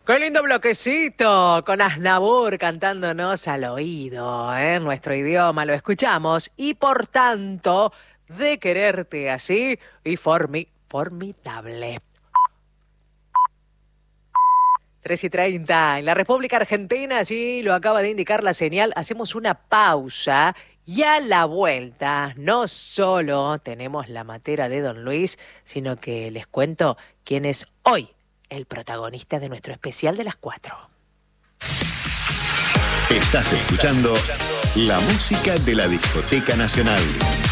Qué lindo bloquecito con Aznavour cantándonos al oído, en nuestro idioma, lo escuchamos y por tanto, de quererte así y formidable. 3:30 en la República Argentina, sí, lo acaba de indicar la señal, hacemos una pausa y a la vuelta no solo tenemos la matera de Don Luis, sino que les cuento quién es hoy el protagonista de nuestro especial de las 4. Estás escuchando la música de la Discoteca Nacional.